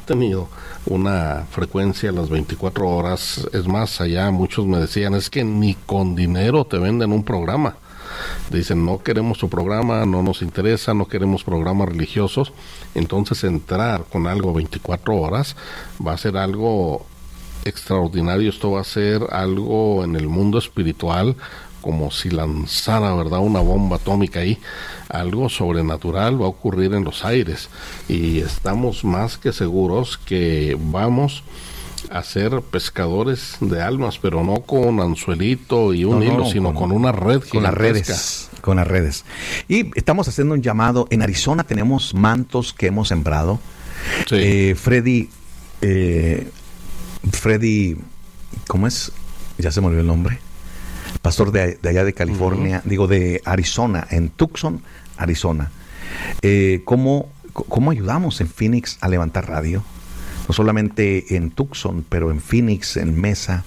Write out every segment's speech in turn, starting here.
tenido una frecuencia a las 24 horas. Es más, allá muchos me decían, es que ni con dinero te venden un programa. Dicen, no queremos tu programa, no nos interesa, no queremos programas religiosos. Entonces entrar con algo 24 horas va a ser algo extraordinario. Esto va a ser algo en el mundo espiritual, como si lanzara, ¿verdad?, una bomba atómica ahí. Algo sobrenatural va a ocurrir en los aires, y estamos más que seguros que vamos a ser pescadores de almas, pero no con anzuelito y un hilo, sino con una red gigantesca. Con las redes. Y estamos haciendo un llamado. En Arizona tenemos mantos que hemos sembrado. Sí. Freddy, ¿cómo es? Ya se me olvidó el nombre. Pastor de allá de California, de Arizona, en Tucson, Arizona. ¿Cómo ayudamos en Phoenix a levantar radio? No solamente en Tucson, pero en Phoenix, en Mesa.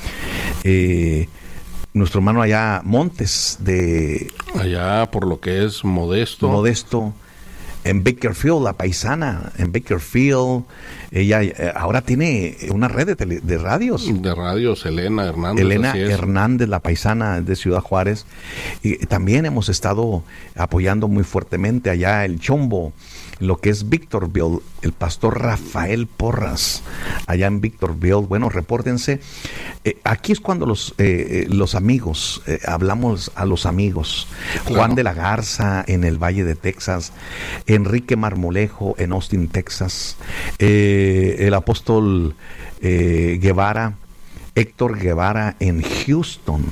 Nuestro hermano allá, Montes, allá por lo que es Modesto. En Bakersfield, la paisana, en Bakersfield, ella ahora tiene una red de radios. De radios, Elena Hernández, la paisana de Ciudad Juárez. Y también hemos estado apoyando muy fuertemente allá el Chombo, lo que es Victorville, el pastor Rafael Porras, allá en Victorville. Bueno, repórtense. Aquí es cuando los amigos, hablamos a los amigos. Claro. Juan de la Garza en el Valle de Texas, Enrique Marmolejo en Austin, Texas, el apóstol Guevara, Héctor Guevara en Houston,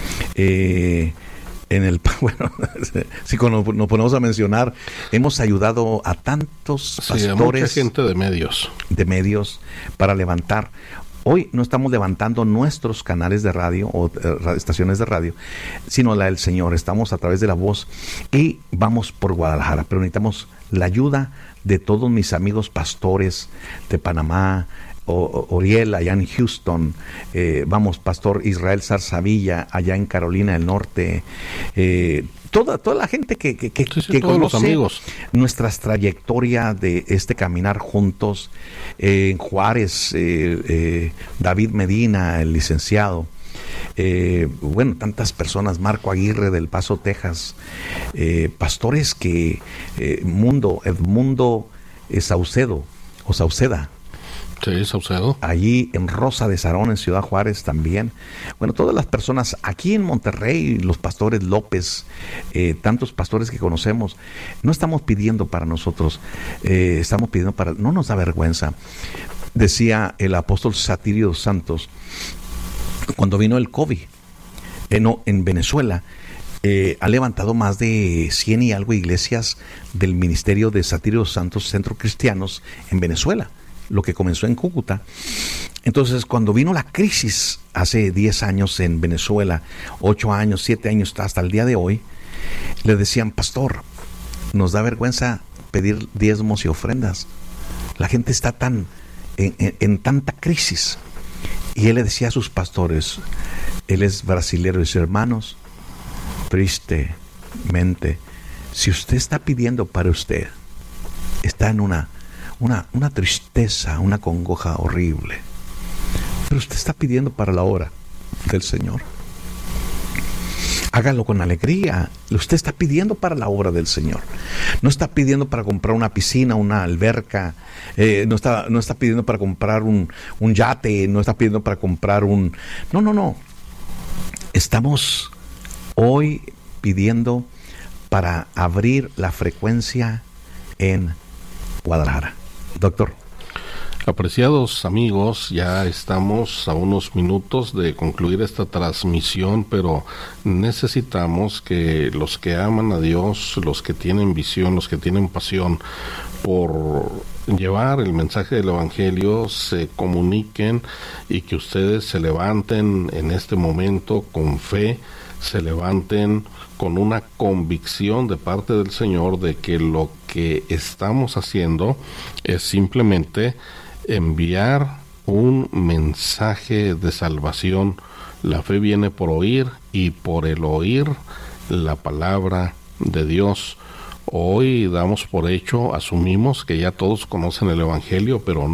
bueno, si nos ponemos a mencionar, hemos ayudado a tantos pastores, a mucha gente de medios para levantar. Hoy no estamos levantando nuestros canales de radio o estaciones de radio, sino la del Señor. Estamos a través de la voz y vamos por Guadalajara, pero necesitamos la ayuda de todos mis amigos pastores de Panamá, Oriel allá en Houston, Pastor Israel Zarzavilla allá en Carolina del Norte, toda la gente que conoce los amigos. Nuestras trayectorias de este caminar juntos, en Juárez, David Medina, el licenciado, tantas personas, Marco Aguirre del Paso, Texas, pastores que Edmundo Sauceda. Sí, Saucedo. Allí en Rosa de Sarón, en Ciudad Juárez también. Bueno, todas las personas aquí en Monterrey, los pastores López, tantos pastores que conocemos, no estamos pidiendo para nosotros, estamos pidiendo para... No nos da vergüenza. Decía el apóstol Satirio dos Santos, cuando vino el COVID, en Venezuela, ha levantado más de 100 y algo iglesias del ministerio de Satirio dos Santos, Centro Cristianos, en Venezuela, lo que comenzó en Cúcuta. Entonces, cuando vino la crisis hace 10 años en Venezuela, 8 años, 7 años, hasta el día de hoy, le decían: pastor, nos da vergüenza pedir diezmos y ofrendas. La gente está en tanta crisis. Y él le decía a sus pastores, él es brasilero, y dice: hermanos, tristemente, si usted está pidiendo para usted, está en una tristeza, una congoja horrible, pero usted está pidiendo para la obra del Señor, hágalo con alegría. Usted está pidiendo para la obra del Señor, no está pidiendo para comprar una piscina, una alberca, no está pidiendo para comprar un yate, no está pidiendo para comprar no, estamos hoy pidiendo para abrir la frecuencia en Guadalajara. Doctor. Apreciados amigos, ya estamos a unos minutos de concluir esta transmisión, pero necesitamos que los que aman a Dios, los que tienen visión, los que tienen pasión por llevar el mensaje del Evangelio, se comuniquen, y que ustedes se levanten en este momento con fe, se levanten con una convicción de parte del Señor de que lo que estamos haciendo es simplemente enviar un mensaje de salvación. La fe viene por oír, y por el oír la palabra de Dios. Hoy damos por hecho, asumimos que ya todos conocen el Evangelio, pero